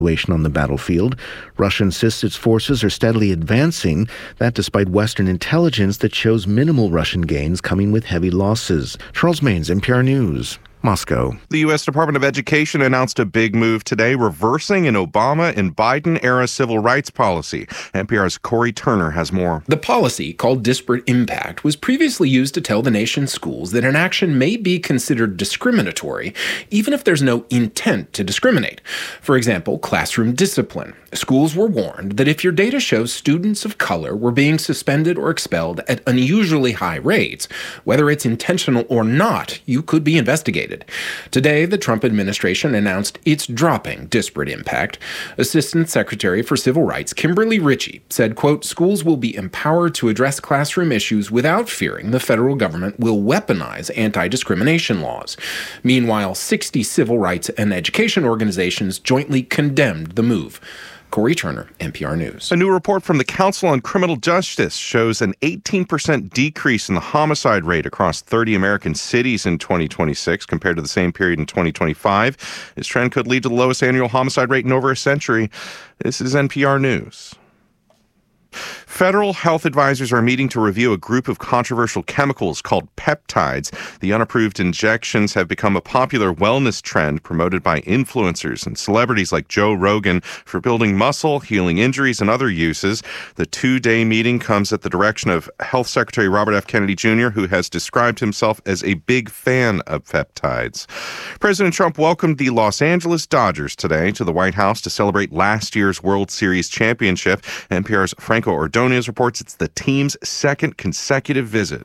on the battlefield. Russia insists its forces are steadily advancing, that despite Western intelligence that shows minimal Russian gains coming with heavy losses. Charles Maines, NPR News. Moscow. The U.S. Department of Education announced a big move today, reversing an Obama and Biden-era civil rights policy. NPR's Corey Turner has more. The policy, called Disparate Impact, was previously used to tell the nation's schools that an action may be considered discriminatory, even if there's no intent to discriminate. For example, classroom discipline. Schools were warned that if your data shows students of color were being suspended or expelled at unusually high rates, whether it's intentional or not, you could be investigated. Today, the Trump administration announced it's dropping disparate impact. Assistant Secretary for Civil Rights Kimberly Ritchie said, quote, schools will be empowered to address classroom issues without fearing the federal government will weaponize anti-discrimination laws. Meanwhile, 60 civil rights and education organizations jointly condemned the move. Corey Turner, NPR News. A new report from the Council on Criminal Justice shows an 18% decrease in the homicide rate across 30 American cities in 2026 compared to the same period in 2025. This trend could lead to the lowest annual homicide rate in over a century. This is NPR News. Federal health advisors are meeting to review a group of controversial chemicals called peptides. The unapproved injections have become a popular wellness trend promoted by influencers and celebrities like Joe Rogan for building muscle, healing injuries, and other uses. The two-day meeting comes at the direction of Health Secretary Robert F. Kennedy Jr., who has described himself as a big fan of peptides. President Trump welcomed the Los Angeles Dodgers today to the White House to celebrate last year's World Series championship. NPR's Franco Ordonez reports it's the team's second consecutive visit.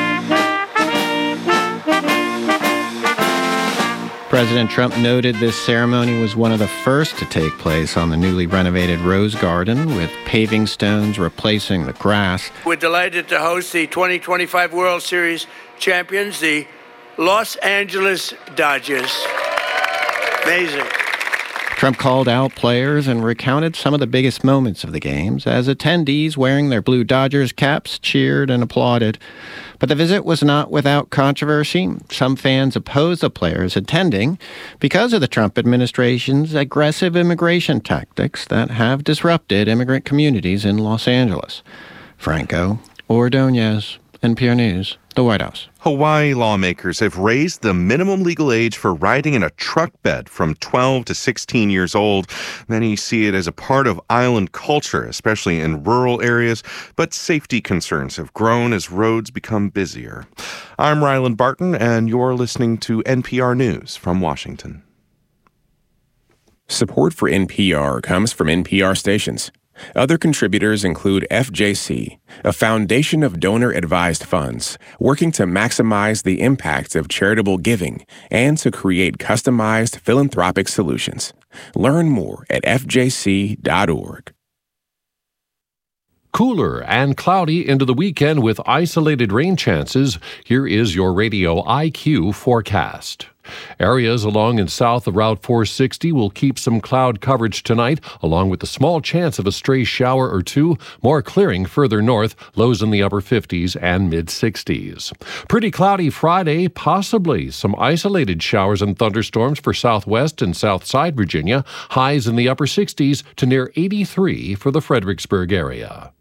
President Trump noted this ceremony was one of the first to take place on the newly renovated Rose Garden, with paving stones replacing the grass. We're delighted to host the 2025 World Series champions, the Los Angeles Dodgers. Amazing. Trump called out players and recounted some of the biggest moments of the games as attendees wearing their blue Dodgers caps cheered and applauded. But the visit was not without controversy. Some fans opposed the players attending because of the Trump administration's aggressive immigration tactics that have disrupted immigrant communities in Los Angeles. Franco Ordonez, NPR News, the White House. Hawaii lawmakers have raised the minimum legal age for riding in a truck bed from 12 to 16 years old. Many see it as a part of island culture, especially in rural areas, but safety concerns have grown as roads become busier. I'm Ryland Barton, and you're listening to NPR News from Washington. Support for NPR comes from NPR stations. Other contributors include FJC, a foundation of donor-advised funds working to maximize the impact of charitable giving and to create customized philanthropic solutions. Learn more at fjc.org. Cooler and cloudy into the weekend with isolated rain chances. Here is your Radio IQ forecast. Areas along and south of Route 460 will keep some cloud coverage tonight, along with a small chance of a stray shower or two. More clearing further north, lows in the upper 50s and mid-60s. Pretty cloudy Friday, possibly some isolated showers and thunderstorms for southwest and south side Virginia. Highs in the upper 60s to near 83 for the Fredericksburg area.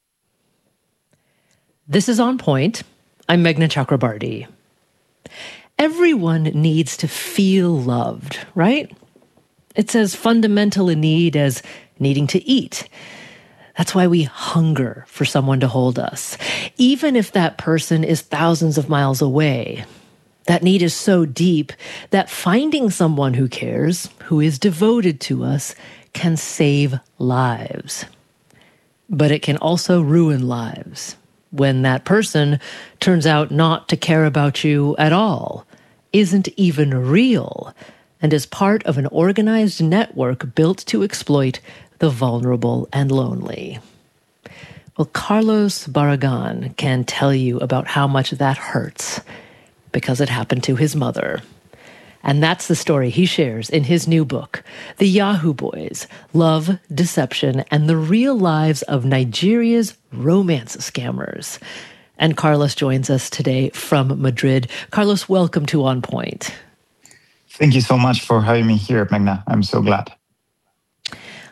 This is On Point. I'm Meghna Chakrabarti. Everyone needs to feel loved, right? It's as fundamental a need as needing to eat. That's why we hunger for someone to hold us, even if that person is thousands of miles away. That need is so deep that finding someone who cares, who is devoted to us, can save lives. But it can also ruin lives when that person turns out not to care about you at all, isn't even real, and is part of an organized network built to exploit the vulnerable and lonely. Well, Carlos Barragan can tell you about how much that hurts because it happened to his mother. And that's the story he shares in his new book, The Yahoo Boys, Love, Deception, and the Real Lives of Nigeria's Romance Scammers. And Carlos joins us today from Madrid. Carlos, welcome to On Point. Thank you so much for having me here, Meghna. I'm so glad.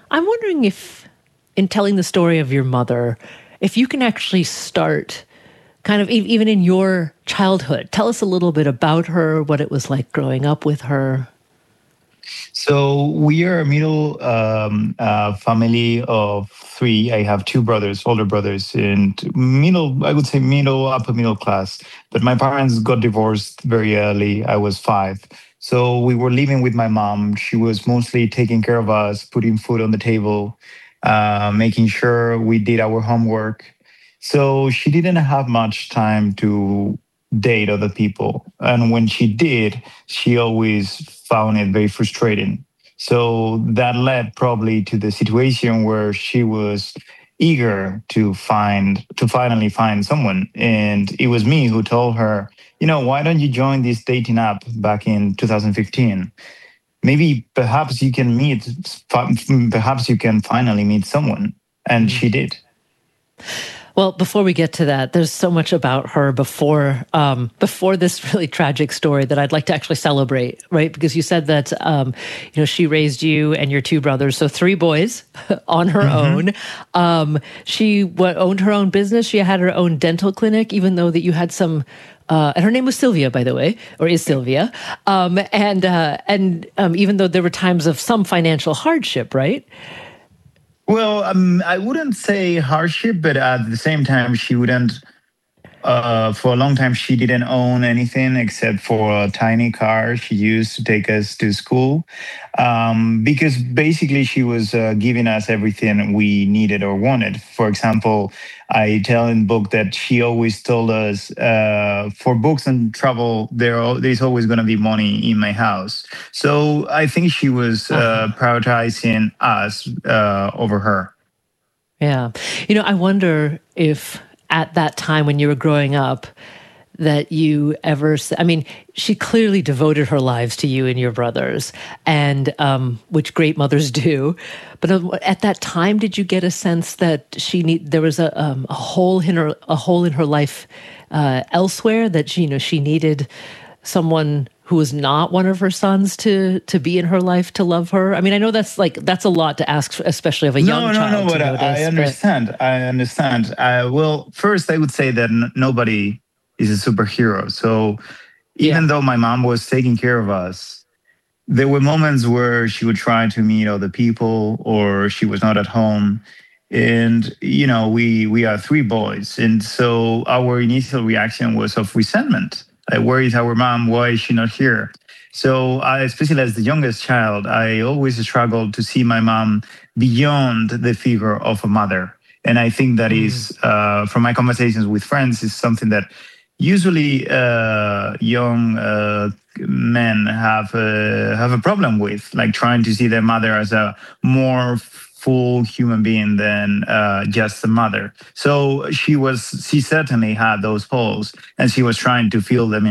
I'm wondering if, in telling the story of your mother, if you can actually start kind of even in your childhood. Tell us a little bit about her, what it was like growing up with her. So we are a middle family of three. I have two brothers, older brothers, and I would say upper middle class. But my parents got divorced very early. I was 5. So we were living with my mom. She was mostly taking care of us, putting food on the table, making sure we did our homework. So she didn't have much time to date other people. And when she did, she always found it very frustrating. So that led probably to the situation where she was eager to finally find someone. And it was me who told her, why don't you join this dating app back in 2015? Perhaps you can finally meet someone. And she did. Well, before we get to that, there's so much about her before this really tragic story that I'd like to actually celebrate, right? Because you said that she raised you and your two brothers, so 3 boys on her own. She owned her own business. She had her own dental clinic, even though that you had some. And her name was Sylvia, by the way, or is Sylvia. And even though there were times of some financial hardship, right? Well, I wouldn't say hardship, but at the same time, she wouldn't. For a long time, she didn't own anything except for a tiny car she used to take us to school, because basically she was giving us everything we needed or wanted. For example, I tell in the book that she always told us, for books and travel, there's always going to be money in my house. So I think she was prioritizing us over her. Yeah. I wonder if at that time when you were growing up, that you ever, she clearly devoted her lives to you and your brothers, and which great mothers do. But at that time, did you get a sense that there was a hole in her life elsewhere, that she needed someone who was not one of her sons to be in her life, to love her? I know that's a lot to ask, especially of a young child. No, but I understand. I understand. Well, first, I would say that nobody is a superhero. So even though my mom was taking care of us, there were moments where she would try to meet other people, or she was not at home. And, we are 3 boys. And so our initial reaction was of resentment. Like, where is our mom? Why is she not here? So especially as the youngest child, I always struggled to see my mom beyond the figure of a mother. And I think that is, from my conversations with friends, is something that usually young men have a problem with, like trying to see their mother as a more full human being than just a mother. So she certainly had those holes, and she was trying to fill them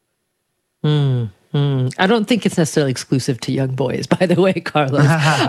in. I don't think it's necessarily exclusive to young boys, by the way, Carlos.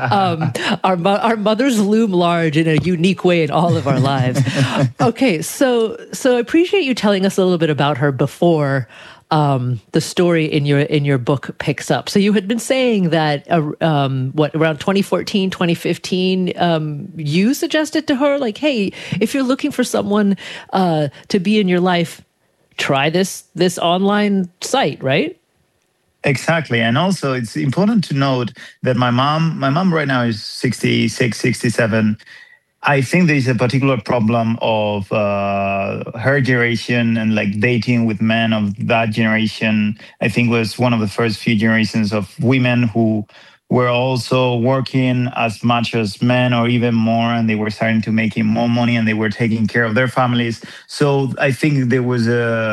Our mothers loom large in a unique way in all of our lives. Okay, so I appreciate you telling us a little bit about her before the story in your book picks up. So you had been saying that around 2014, 2015, you suggested to her, like, hey, if you're looking for someone to be in your life, try this online site, right? Exactly. And also it's important to note that my mom right now is 66, 67. I think there's a particular problem of her generation and like dating with men of that generation. I think was one of the first few generations of women who were also working as much as men or even more, and they were starting to making more money, and they were taking care of their families. So I think there was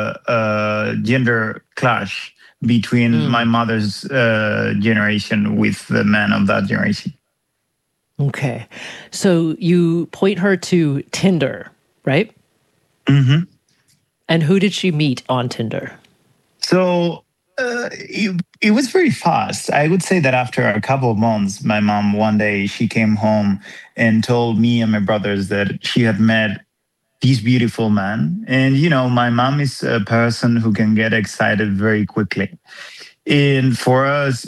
a gender clash between my mother's generation with the men of that generation. Okay. So you point her to Tinder, right? Mm-hmm. And who did she meet on Tinder? So it was very fast. I would say that after a couple of months, my mom, one day, she came home and told me and my brothers that she had met this beautiful man. And, my mom is a person who can get excited very quickly. And for us,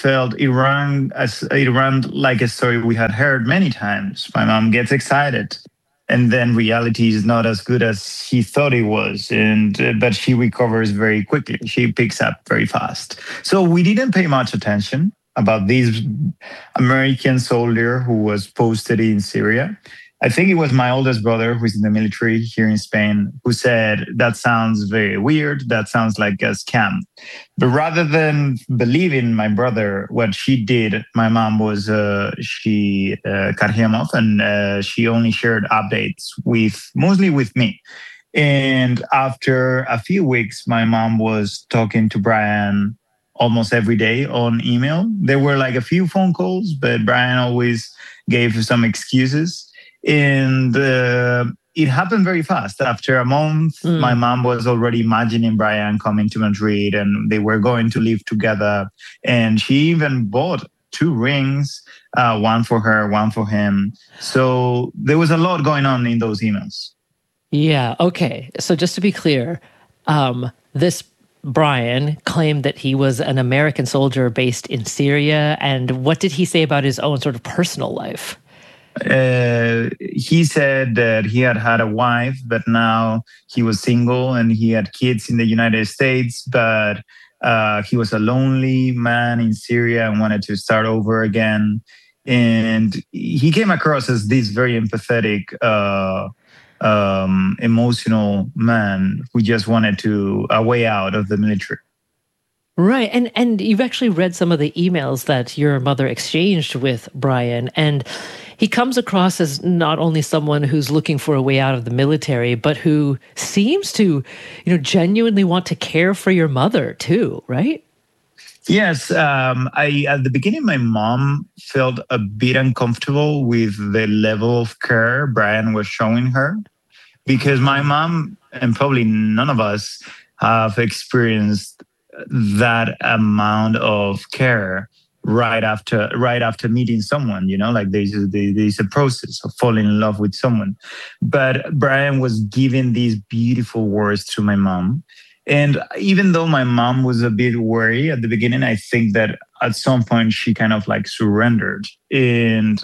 it ran like a story we had heard many times. My mom gets excited, and then reality is not as good as she thought it was, and but she recovers very quickly. She picks up very fast. So we didn't pay much attention about this American soldier who was posted in Syria. I think it was my oldest brother, who's in the military here in Spain, who said, that sounds very weird. That sounds like a scam. But rather than believing my brother, what she did, my mom was, she cut him off, and she only shared updates mostly with me. And after a few weeks, my mom was talking to Brian almost every day on email. There were like a few phone calls, but Brian always gave some excuses. And it happened very fast. After a month, my mom was already imagining Brian coming to Madrid, and they were going to live together. And she even bought 2 rings, one for her, one for him. So there was a lot going on in those emails. Yeah. Okay. So just to be clear, this Brian claimed that he was an American soldier based in Syria. And what did he say about his own sort of personal life? He said that he had a wife, but now he was single and he had kids in the United States, but he was a lonely man in Syria and wanted to start over again. And he came across as this very empathetic, emotional man who just wanted a way out of the military. Right. And you've actually read some of the emails that your mother exchanged with Brian, and he comes across as not only someone who's looking for a way out of the military, but who seems to, genuinely want to care for your mother too, right? Yes. At the beginning, my mom felt a bit uncomfortable with the level of care Brian was showing her, because my mom, and probably none of us, have experienced that amount of care right after meeting someone, like there's a process of falling in love with someone. But Brian was giving these beautiful words to my mom. And even though my mom was a bit worried at the beginning, I think that at some point she kind of like surrendered and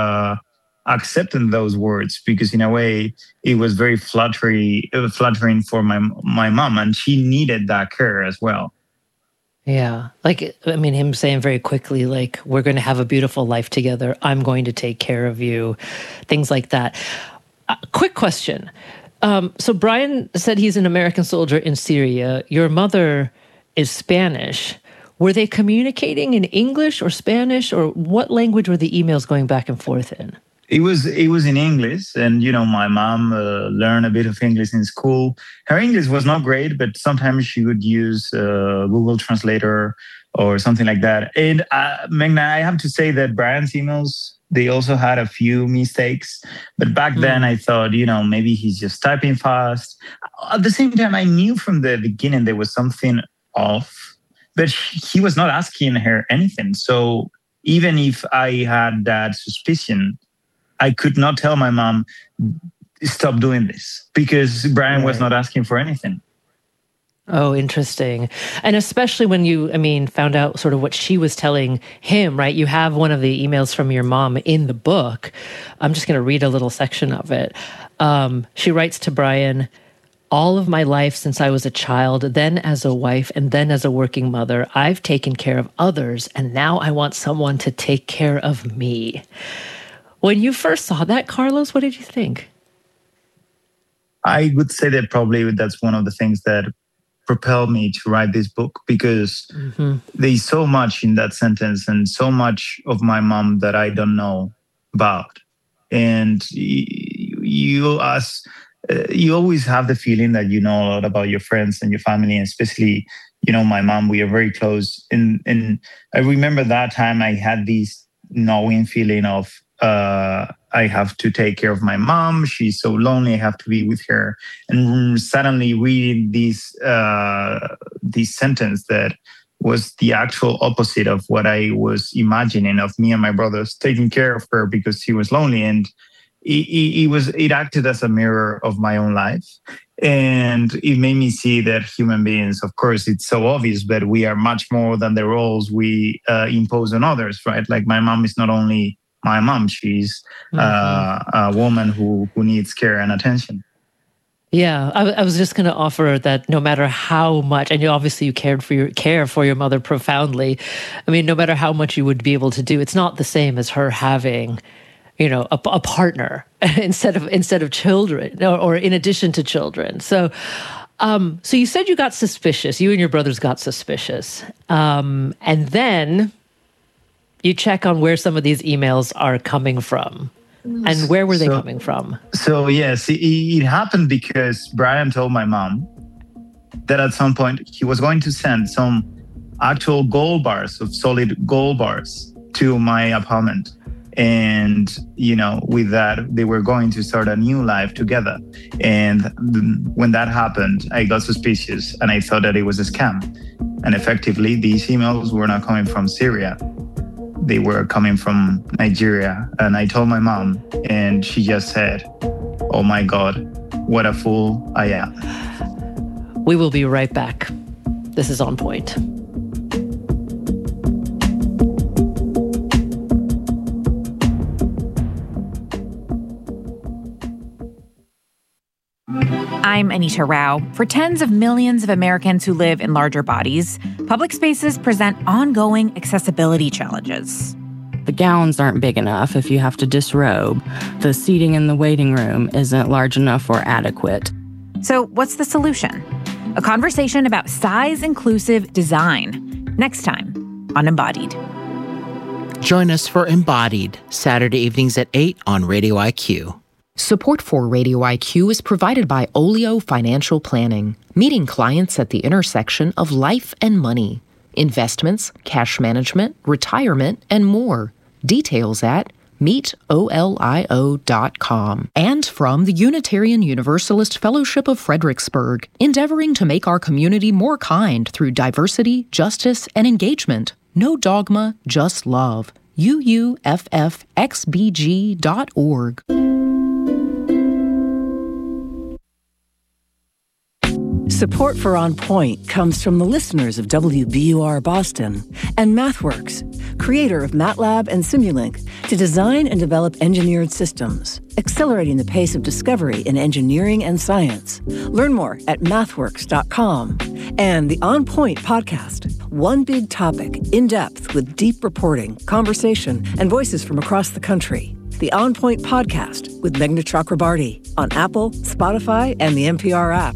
accepting those words, because in a way it was very flattering for my mom, and she needed that care as well. Yeah. Him saying very quickly, like, we're going to have a beautiful life together. I'm going to take care of you. Things like that. Quick question. So Brian said he's an American soldier in Syria. Your mother is Spanish. Were they communicating in English or Spanish, or what language were the emails going back and forth in? It was in English, and my mom learned a bit of English in school. Her English was not great, but sometimes she would use Google Translator or something like that. And Magna, I have to say that Brian's emails, they also had a few mistakes. But back then I thought, maybe he's just typing fast. At the same time, I knew from the beginning there was something off, but he was not asking her anything. So even if I had that suspicion, I could not tell my mom, stop doing this, because Brian was not asking for anything. Oh, interesting. And especially when you, found out sort of what she was telling him, right? You have one of the emails from your mom in the book. I'm just going to read a little section of it. She writes to Brian, all of my life since I was a child, then as a wife, and then as a working mother, I've taken care of others, and now I want someone to take care of me. When you first saw that, Carlos, what did you think? I would say that probably that's one of the things that propelled me to write this book, because there's so much in that sentence and so much of my mom that I don't know about. And you always have the feeling that you know a lot about your friends and your family, and especially, my mom, we are very close. And I remember that time I had this knowing feeling of, I have to take care of my mom. She's so lonely. I have to be with her. And suddenly reading this sentence that was the actual opposite of what I was imagining of me and my brothers taking care of her because she was lonely. And it acted as a mirror of my own life. And it made me see that human beings, of course, it's so obvious, but we are much more than the roles we impose on others, right? Like my mom is not only my mom, she's a woman who needs care and attention. Yeah, I was just going to offer that no matter how much, and you care for your mother profoundly. I mean, no matter how much you would be able to do, it's not the same as her having, a partner instead of children, or in addition to children. So you said you got suspicious. You and your brothers got suspicious, and then you check on where some of these emails are coming from. And where were they coming from? So yes, it happened because Brian told my mom that at some point he was going to send some actual gold bars, of solid gold bars, to my apartment. And, with that, they were going to start a new life together. And when that happened, I got suspicious and I thought that it was a scam. And effectively, these emails were not coming from Syria. They were coming from Nigeria. And I told my mom, and she just said, "Oh my God, what a fool I am." We will be right back. This is On Point. I'm Anita Rao. For tens of millions of Americans who live in larger bodies, public spaces present ongoing accessibility challenges. The gowns aren't big enough if you have to disrobe. The seating in the waiting room isn't large enough or adequate. So what's the solution? A conversation about size-inclusive design. Next time on Embodied. Join us for Embodied, Saturday evenings at 8 on Radio IQ. Support for Radio IQ is provided by Olio Financial Planning, meeting clients at the intersection of life and money, investments, cash management, retirement, and more. Details at meetolio.com. And from the Unitarian Universalist Fellowship of Fredericksburg, endeavoring to make our community more kind through diversity, justice, and engagement. No dogma, just love. UUFFXBG.org. Support for On Point comes from the listeners of WBUR Boston and MathWorks, creator of MATLAB and Simulink, to design and develop engineered systems, accelerating the pace of discovery in engineering and science. Learn more at mathworks.com. And the On Point podcast, one big topic, in depth with deep reporting, conversation, and voices from across the country. The On Point podcast with Meghna Chakrabarty on Apple, Spotify, and the NPR app.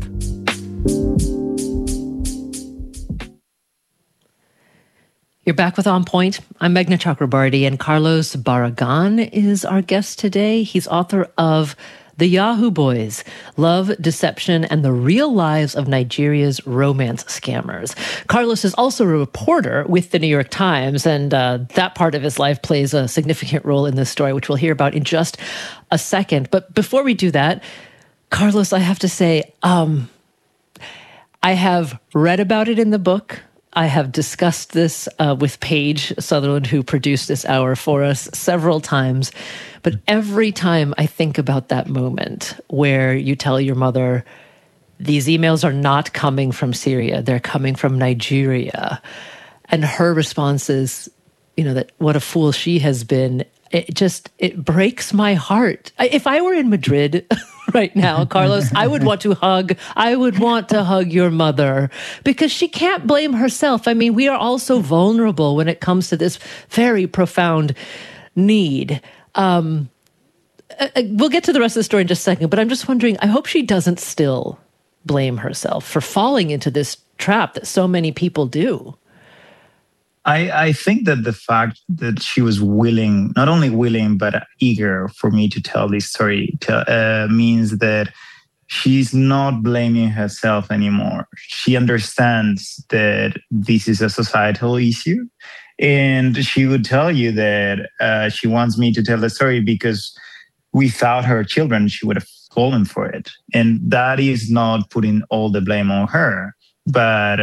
You're back with On Point. I'm Meghna Chakrabarty, and Carlos Barragan is our guest today. He's author of The Yahoo Boys, Love, Deception, and the Real Lives of Nigeria's Romance Scammers. Carlos is also a reporter with the New York Times, and that part of his life plays a significant role in this story, which we'll hear about in just a second. But before we do that, Carlos, I have to say, I have read about it in the book. I have discussed this with Paige Sutherland, who produced this hour for us, several times. But every time I think about that moment where you tell your mother, these emails are not coming from Syria, they're coming from Nigeria. And her response is, that what a fool she has been. It breaks my heart. If I were in Madrid right now, Carlos, I would want to hug your mother, because she can't blame herself. I mean, we are all so vulnerable when it comes to this very profound need. We'll get to the rest of the story in just a second, but I'm just wondering, I hope she doesn't still blame herself for falling into this trap that so many people do. I think that the fact that she was willing, not only willing, but eager for me to tell this story means that she's not blaming herself anymore. She understands that this is a societal issue. And she would tell you that she wants me to tell the story because without her children, she would have fallen for it. And that is not putting all the blame on her, but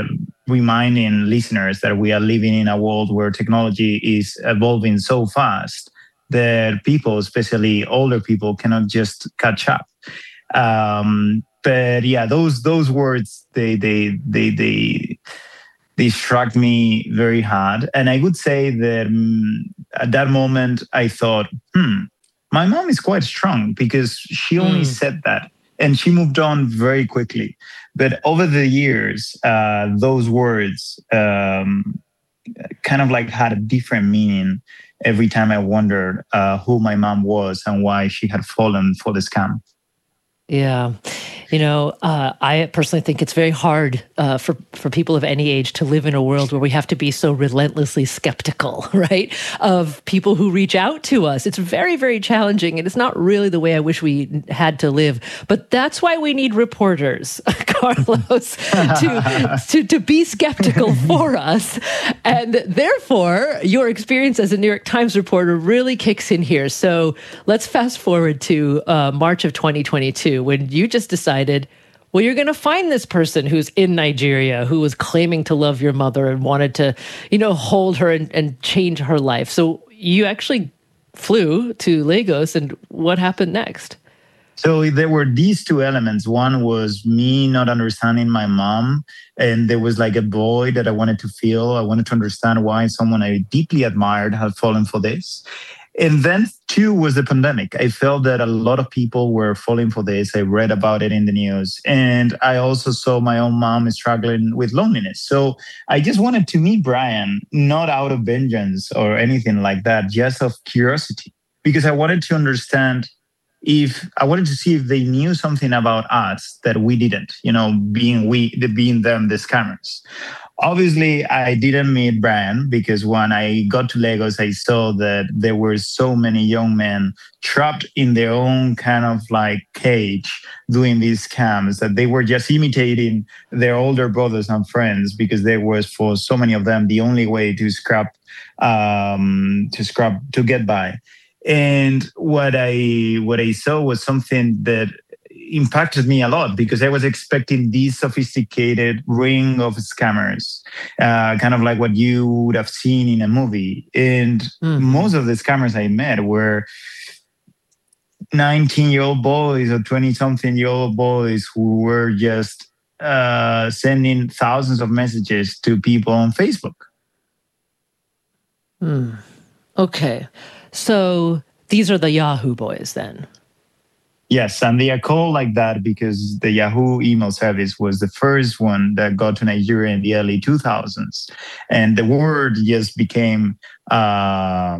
reminding listeners that we are living in a world where technology is evolving so fast that people, especially older people, cannot just catch up. But yeah, those words they struck me very hard, and I would say that at that moment I thought, my mom is quite strong because she only said that, and she moved on very quickly. But over the years, those words kind of like had a different meaning every time I wondered who my mom was and why she had fallen for the scam. Yeah. I personally think it's very hard for people of any age to live in a world where we have to be so relentlessly skeptical, right, of people who reach out to us. It's very, very challenging, and it's not really the way I wish we had to live. But that's why we need reporters, Carlos, to be skeptical for us. And therefore, your experience as a New York Times reporter really kicks in here. So let's fast forward to March of 2022, when you just decided, well, you're going to find this person who's in Nigeria, who was claiming to love your mother and wanted to, hold her and change her life. So you actually flew to Lagos, and what happened next? So there were these two elements. One was me not understanding my mom, and there was like a void that I wanted to fill. I wanted to understand why someone I deeply admired had fallen for this. And then two was the pandemic. I felt that a lot of people were falling for this. I read about it in the news. And I also saw my own mom struggling with loneliness. So I just wanted to meet Brian, not out of vengeance or anything like that, just of curiosity, because I wanted to understand I wanted to see if they knew something about us that we didn't, being them, the scammers. Obviously, I didn't meet Brian because when I got to Lagos, I saw that there were so many young men trapped in their own kind of like cage doing these scams that they were just imitating their older brothers and friends because there was, for so many of them, the only way to to get by. And what I saw was something that impacted me a lot because I was expecting this sophisticated ring of scammers, kind of like what you would have seen in a movie. And most of the scammers I met were 19-year-old boys or 20-something-year-old boys who were just sending thousands of messages to people on Facebook. Okay. So these are the Yahoo boys then? Yes, and they are called like that because the Yahoo email service was the first one that got to Nigeria in the early 2000s. And the word just became a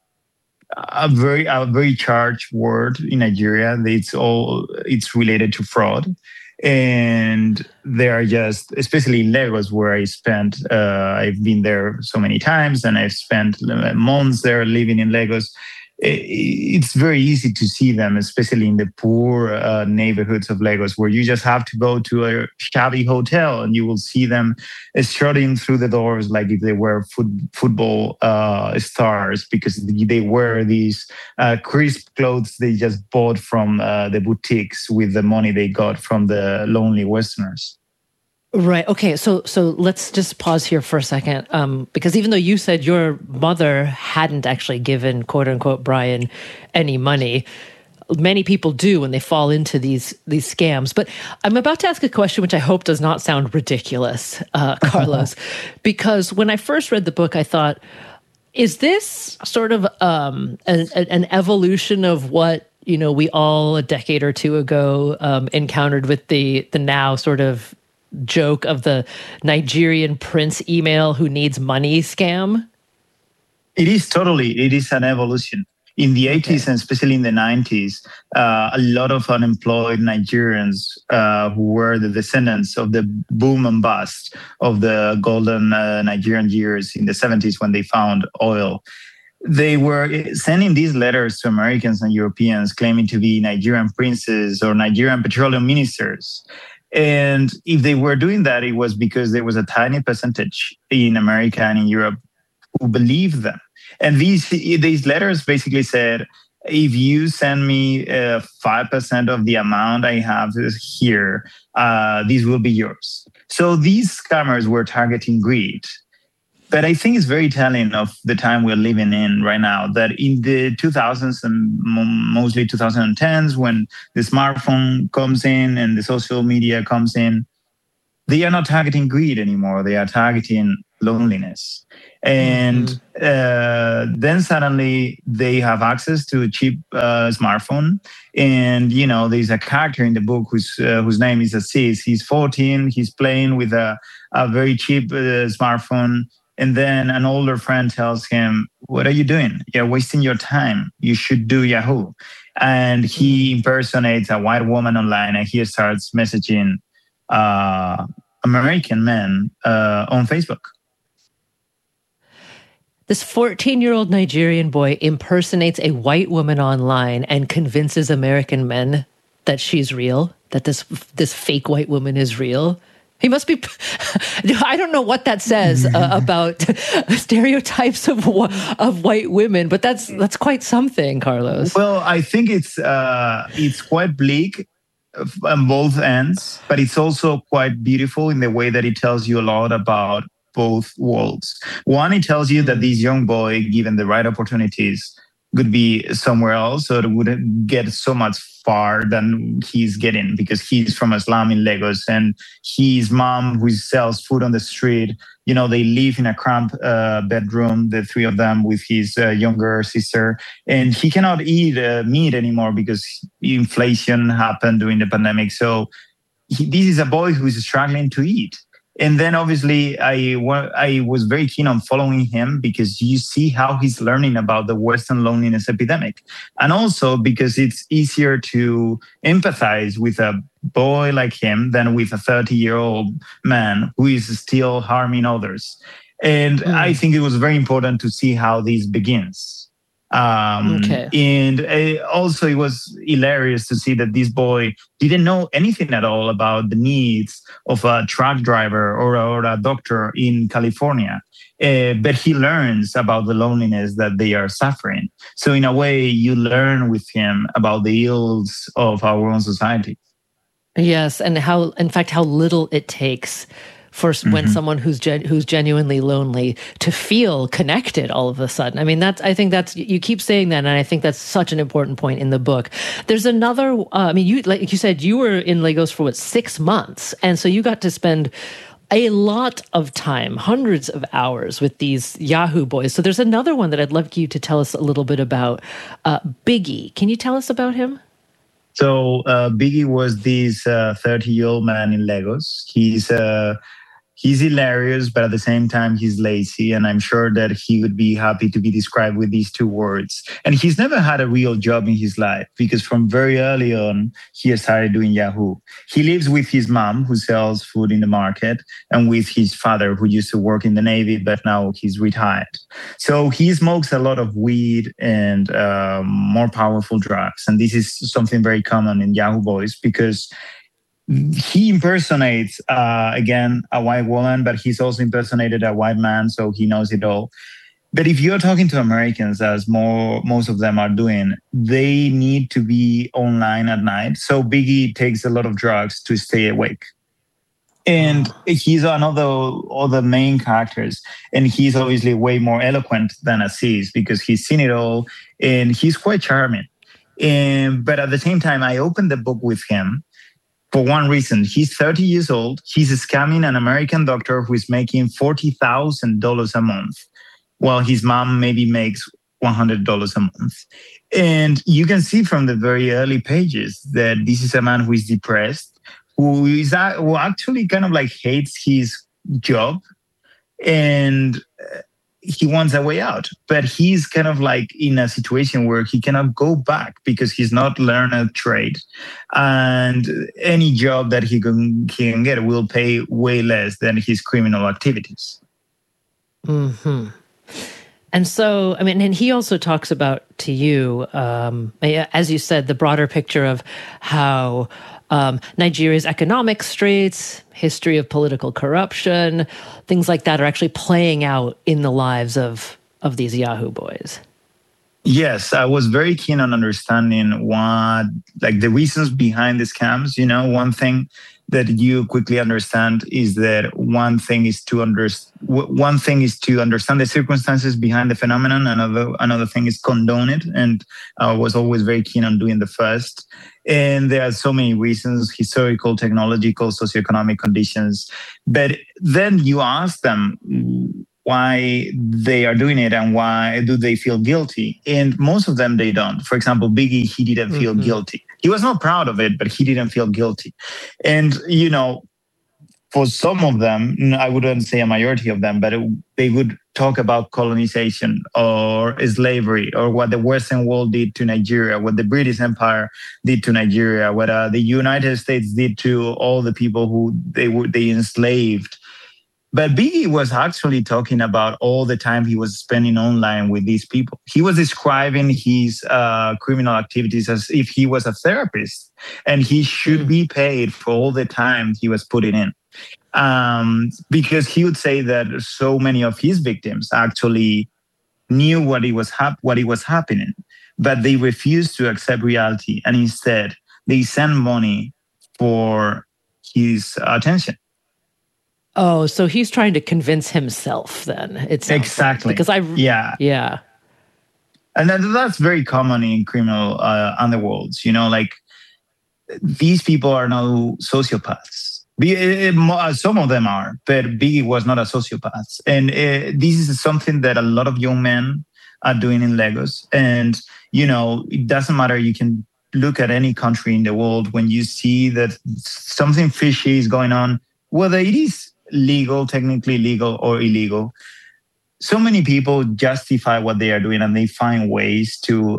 very charged word in Nigeria. It's related to fraud. And they are just, especially in Lagos, where I spent, I've been there so many times and I've spent months there living in Lagos. It's very easy to see them, especially in the poor neighborhoods of Lagos, where you just have to go to a shabby hotel and you will see them strutting through the doors like if they were football stars, because they wear these crisp clothes they just bought from the boutiques with the money they got from the lonely Westerners. Right. Okay. So let's just pause here for a second, because even though you said your mother hadn't actually given, quote unquote, Brian any money, many people do when they fall into these scams. But I'm about to ask a question which I hope does not sound ridiculous, Carlos, because when I first read the book, I thought, is this sort of an evolution of what we all a decade or two ago encountered with the now sort of joke of the Nigerian prince email who needs money scam? It is an evolution. In the 80s and especially in the 90s, a lot of unemployed Nigerians who were the descendants of the boom and bust of the golden Nigerian years in the 70s when they found oil, they were sending these letters to Americans and Europeans claiming to be Nigerian princes or Nigerian petroleum ministers. And if they were doing that, it was because there was a tiny percentage in America and in Europe who believed them. And these letters basically said, if you send me 5% of the amount I have here, these will be yours. So these scammers were targeting greed. But I think it's very telling of the time we're living in right now, that in the 2000s and mostly 2010s, when the smartphone comes in and the social media comes in, they are not targeting greed anymore. They are targeting loneliness. And then suddenly they have access to a cheap smartphone. And, there's a character in the book whose name is Aziz. He's 14. He's playing with a very cheap smartphone. And then an older friend tells him, "What are you doing? You're wasting your time. You should do Yahoo." And he impersonates a white woman online, and he starts messaging American men on Facebook. This 14-year-old Nigerian boy impersonates a white woman online and convinces American men that she's real, that this fake white woman is real. He must be. I don't know what that says about stereotypes of white women, but that's quite something, Carlos. Well, I think it's quite bleak on both ends, but it's also quite beautiful in the way that it tells you a lot about both worlds. One, it tells you that this young boy, given the right opportunities, could be somewhere else, or wouldn't get so much far than he's getting, because he's from a slum in Lagos, and his mom, who sells food on the street, they live in a cramped bedroom, the three of them, with his younger sister, and he cannot eat meat anymore because inflation happened during the pandemic. So this is a boy who is struggling to eat. And then obviously I was very keen on following him because you see how he's learning about the Western loneliness epidemic. And also because it's easier to empathize with a boy like him than with a 30-year-old man who is still harming others. And I think it was very important to see how this begins. And also it was hilarious to see that this boy didn't know anything at all about the needs of a truck driver or a doctor in California. But he learns about the loneliness that they are suffering. So in a way, you learn with him about the ills of our own society. Yes, and how little it takes for when someone who's genuinely lonely to feel connected all of a sudden. I mean, you keep saying that, and I think that's such an important point in the book. There's another, like you said, you were in Lagos for 6 months, and so you got to spend a lot of time, hundreds of hours with these Yahoo boys. So there's another one that I'd love you to tell us a little bit about, Biggie. Can you tell us about him? So Biggie was this 30-year-old man in Lagos. He's hilarious, but at the same time, he's lazy. And I'm sure that he would be happy to be described with these two words. And he's never had a real job in his life because from very early on, he started doing Yahoo. He lives with his mom, who sells food in the market, and with his father, who used to work in the Navy, but now he's retired. So he smokes a lot of weed and more powerful drugs. And this is something very common in Yahoo boys because he impersonates, again, a white woman, but he's also impersonated a white man, so he knows it all. But if you're talking to Americans, as most of them are doing, they need to be online at night. So Biggie takes a lot of drugs to stay awake. And he's another of the main characters. And he's obviously way more eloquent than Aziz because he's seen it all, and he's quite charming. But at the same time, I opened the book with him for one reason. He's 30 years old. He's scamming an American doctor who is making $40,000 a month, while his mom maybe makes $100 a month. And you can see from the very early pages that this is a man who is depressed, who actually kind of like hates his job, and he wants a way out. But he's kind of like in a situation where he cannot go back because he's not learned a trade. And any job that he can get will pay way less than his criminal activities. Mm-hmm. And so, I mean, and he also talks about to you, as you said, the broader picture of how Nigeria's economic straits, history of political corruption, things like that are actually playing out in the lives of these Yahoo boys. Yes, I was very keen on understanding what, like the reasons behind the scams. One thing that you quickly understand is that one thing is to understand the circumstances behind the phenomenon. Another thing is condone it, and I was always very keen on doing the first. And there are so many reasons: historical, technological, socioeconomic conditions. But then you ask them why they are doing it and why do they feel guilty. And most of them, they don't. For example, Biggie, he didn't feel guilty. He was not proud of it, but he didn't feel guilty. And, for some of them, I wouldn't say a majority of them, but they would talk about colonization or slavery or what the Western world did to Nigeria, what the British Empire did to Nigeria, what the United States did to all the people who they enslaved. But Biggie was actually talking about all the time he was spending online with these people. He was describing his criminal activities as if he was a therapist, and he should be paid for all the time he was putting in. Because he would say that so many of his victims actually knew what was happening, but they refused to accept reality, and instead they sent money for his attention. Oh, so he's trying to convince himself then. It's exactly because yeah. And that's very common in criminal underworlds. Like these people are no sociopaths. Some of them are, but Biggie was not a sociopath. And this is something that a lot of young men are doing in Lagos. And, it doesn't matter. You can look at any country in the world when you see that something fishy is going on, whether it is legal, technically legal or illegal. So many people justify what they are doing, and they find ways to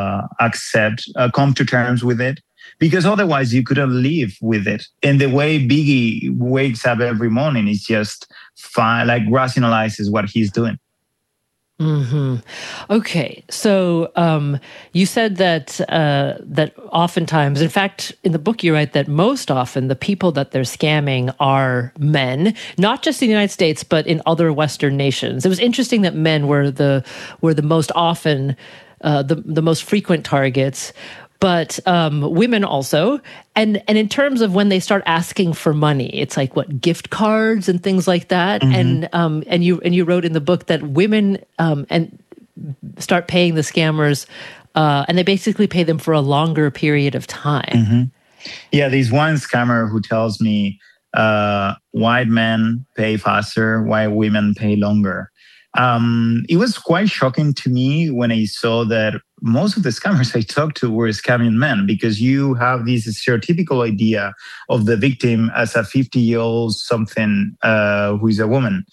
come to terms with it, because otherwise you couldn't live with it. And the way Biggie wakes up every morning is just fine, like rationalizes what he's doing. Mm-hmm. Okay, so you said that oftentimes, in fact, in the book you write that most often the people that they're scamming are men, not just in the United States, but in other Western nations. It was interesting that men were the most often, the most frequent targets. But women also, and in terms of when they start asking for money, it's like what, gift cards and things like that. Mm-hmm. And you wrote in the book that women and start paying the scammers, and they basically pay them for a longer period of time. Mm-hmm. Yeah, there's one scammer who tells me white men pay faster, white women pay longer. It was quite shocking to me when I saw that most of the scammers I talked to were scamming men, because you have this stereotypical idea of the victim as a 50-year-old something who is a woman.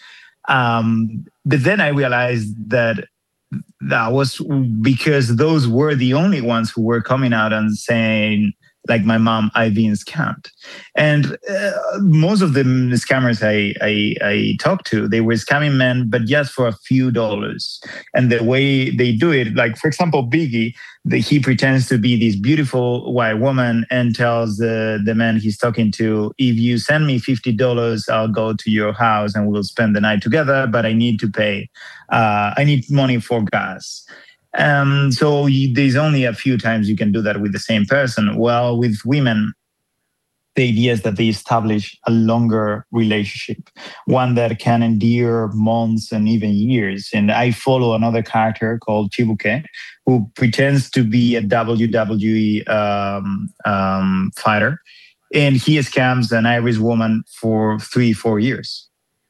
But then I realized that was because those were the only ones who were coming out and saying, like my mom, I've been scammed. And most of the scammers I talked to, they were scamming men, but just for a few dollars. And the way they do it, like, for example, Biggie, he pretends to be this beautiful white woman and tells the man he's talking to, if you send me $50, I'll go to your house and we'll spend the night together, but I need to pay. I need money for gas. So there's only a few times you can do that with the same person. Well, with women, the idea is that they establish a longer relationship, one that can endure months and even years. And I follow another character called Chibuke, who pretends to be a WWE fighter. And he scams an Irish woman for 3-4 years.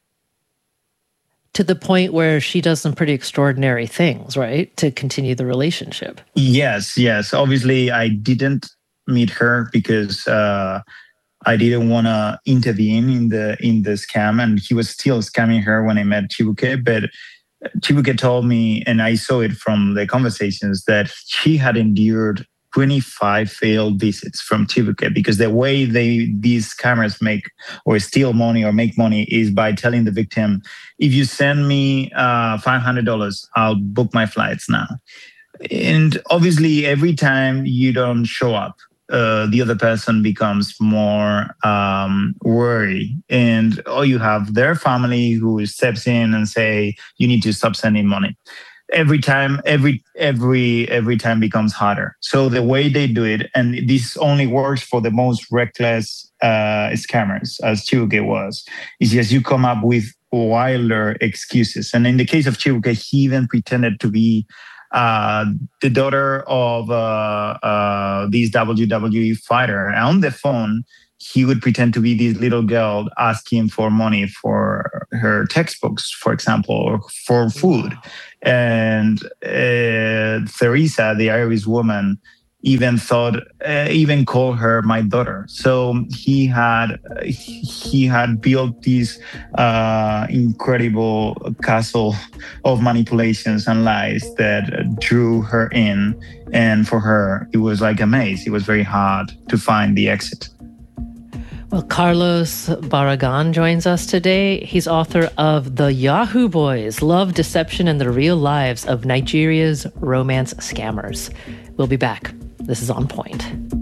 To the point where she does some pretty extraordinary things, right? To continue the relationship. Yes. Obviously, I didn't meet her because I didn't want to intervene in the scam, and he was still scamming her when I met Chibuke. But Chibuke told me, and I saw it from the conversations, that she had endured 25 failed visits from Chibuke, because the way these scammers make or steal money or make money is by telling the victim, if you send me $500, I'll book my flights now. And obviously, every time you don't show up, the other person becomes more worried. And you have their family who steps in and say, you need to stop sending money. every time becomes harder. So the way they do it, and this only works for the most reckless scammers, as Chibuke was, is just you come up with wilder excuses. And in the case of Chibuke, he even pretended to be the daughter of this WWE fighter. And on the phone, he would pretend to be this little girl asking for money for her textbooks, for example, or for food. And Teresa, the Irish woman, even called her my daughter. So he had built this incredible castle of manipulations and lies that drew her in. And for her, it was like a maze. It was very hard to find the exit. Well, Carlos Barragan joins us today. He's author of The Yahoo Boys, Love, Deception, and the Real Lives of Nigeria's Romance Scammers. We'll be back. This is On Point.